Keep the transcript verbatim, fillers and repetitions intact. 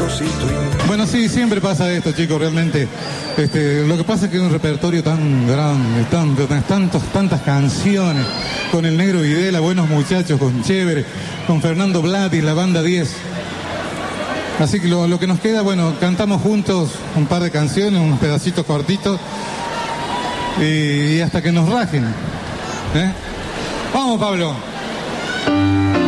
Bueno, sí, siempre pasa esto, chicos, realmente. Este, lo que pasa es que es un repertorio tan grande, tanto, tantos, tantas canciones, con el Negro Videla, Buenos Muchachos, con Chévere, con Fernando Blatis, la banda diez. Así que lo, lo que nos queda, bueno, cantamos juntos un par de canciones, unos pedacitos cortitos, y, y hasta que nos rajen. ¿Eh? Vamos, Pablo.